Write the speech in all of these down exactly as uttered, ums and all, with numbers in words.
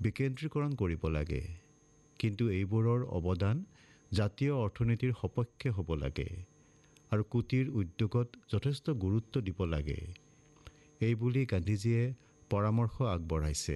বিকেন্দ্ৰীকৰণ কৰিব লাগে। কিন্তু এইবোৰৰ অৱদান জাতীয় অৰ্থনীতিৰ সপক্ষে হ'ব লাগে আৰু কুটিৰ উদ্যোগত যথেষ্ট গুৰুত্ব দিব লাগে। এইবুলি গান্ধীজীয়ে পৰামৰ্শ আগবঢ়াইছে।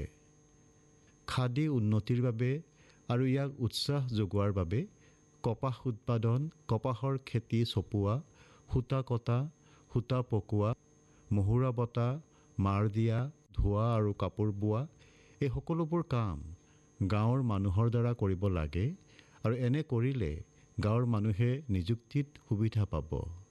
খাদী উন্নতিৰ বাবে আৰু ইয়াক উৎসাহ যোগোৱাৰ বাবে কপাহ উৎপাদন, কপাহৰ খেতি চপোৱা, সূতা কটা, সূতা পকোৱা, মহুৰা বটা, মাৰ দিয়া, ধোৱা আৰু কাপোৰ বোৱা, এই সকলোবোৰ কাম গাঁৱৰ মানুহৰ দ্বাৰা কৰিব লাগে আৰু এনে কৰিলে গাঁৱৰ মানুহে নিযুক্তিত সুবিধা পাব।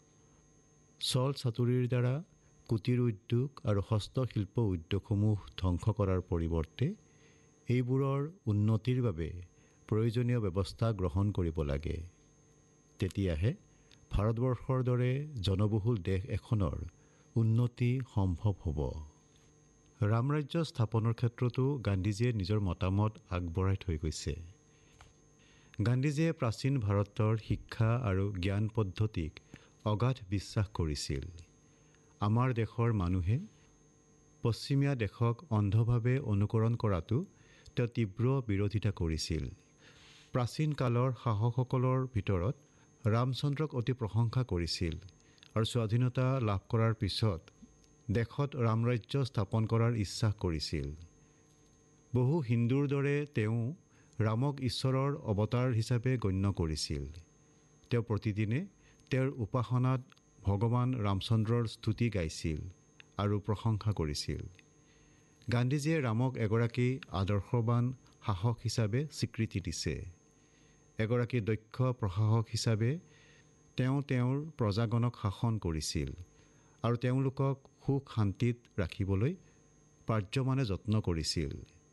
চল চাতুৰিৰ দ্বাৰা কুটিৰ উদ্যোগ আৰু হস্তশিল্প উদ্যোগসমূহ ধ্বংস কৰাৰ পৰিৱৰ্তে এইবোৰৰ উন্নতিৰ বাবে প্ৰয়োজনীয় ব্যৱস্থা গ্ৰহণ কৰিব লাগে। তেতিয়াহে ভাৰতবৰ্ষৰ দৰে জনবহুল দেশ এখনৰ উন্নতি সম্ভৱ হ'ব। ৰামৰাজ্য স্থাপনৰ ক্ষেত্ৰতো গান্ধীজীয়ে নিজৰ মতামত আগবঢ়াই থৈ গৈছে। গান্ধীজীয়ে প্ৰাচীন ভাৰতৰ শিক্ষা আৰু জ্ঞান পদ্ধতিক অগাধ বিশ্বাস কৰিছিল। আমাৰ দেশৰ মানুহে পশ্চিমীয়া দেশক অন্ধভাৱে অনুকৰণ কৰাটো তেওঁ তীব্ৰ বিৰোধিতা কৰিছিল। প্ৰাচীন কালৰ শাসকসকলৰ ভিতৰত ৰামচন্দ্ৰক অতি প্ৰশংসা কৰিছিল আৰু স্বাধীনতা লাভ কৰাৰ পিছত দেশত ৰামৰাজ্য স্থাপন কৰাৰ ইচ্ছা কৰিছিল। বহু হিন্দুৰ দৰে তেওঁ ৰামক ঈশ্বৰৰ অৱতাৰ হিচাপে গণ্য কৰিছিল। তেওঁ প্ৰতিদিনে তেওঁৰ উপাসনাত ভগৱান ৰামচন্দ্ৰৰ স্তুতি গাইছিল আৰু প্ৰশংসা কৰিছিল। গান্ধীজীয়ে ৰামক এগৰাকী আদৰ্শৱান শাসক হিচাপে স্বীকৃতি দিছে। এগৰাকী দক্ষ প্ৰশাসক হিচাপে তেওঁ তেওঁৰ প্ৰজাগণক শাসন কৰিছিল আৰু তেওঁলোকক সুখ শান্তিত ৰাখিবলৈ পাৰ্যমানে যত্ন কৰিছিল।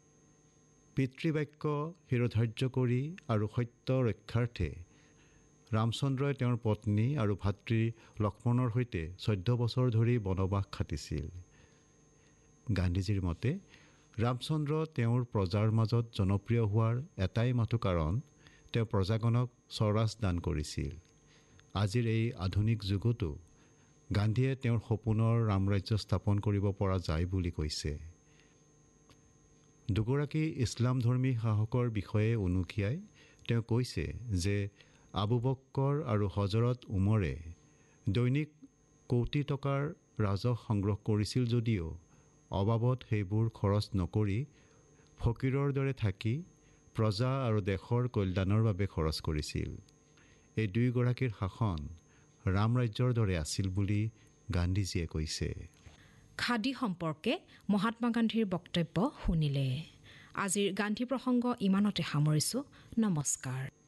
পিতৃবাক্য শিৰোধাৰ্য কৰি আৰু সত্য ৰক্ষাৰ্থে ৰামচন্দ্ৰই তেওঁৰ পত্নী আৰু ভাতৃ লক্ষ্মণৰ সৈতে চৈধ্য বছৰ ধৰি বনবাস খাটিছিল। গান্ধীজীৰ মতে ৰামচন্দ্ৰ তেওঁৰ প্ৰজাৰ মাজত জনপ্ৰিয় হোৱাৰ এটাই মাথো কাৰণ তেওঁ প্ৰজাগণক স্বৰাজ দান কৰিছিল। আজিৰ এই আধুনিক যুগতো গান্ধীয়ে তেওঁৰ সপোনৰ ৰামৰাজ্য স্থাপন কৰিব পৰা যায় বুলি কৈছে। দুগৰাকী ইছলামধৰ্মী শাসকৰ বিষয়ে উনুকিয়াই তেওঁ কৈছে যে আবু বক্কৰ আৰু হজৰত উমৰে দৈনিক কোটি টকাৰ ৰাজহ সংগ্ৰহ কৰিছিল যদিও অবাবত সেইবোৰ খৰচ নকৰি ফকীৰৰ দৰে থাকি প্ৰজা আৰু দেশৰ কল্যাণৰ বাবে খৰচ কৰিছিল। এই দুয়োগৰাকীৰ শাসন ৰামৰাজ্যৰ দৰে আছিল বুলি গান্ধীজীয়ে কৈছে। খাদী সম্পৰ্কে মহাত্মা গান্ধীৰ বক্তব্য শুনিলে। আজিৰ গান্ধী প্ৰসংগ ইমানতে সামৰিছোঁ। নমস্কাৰ।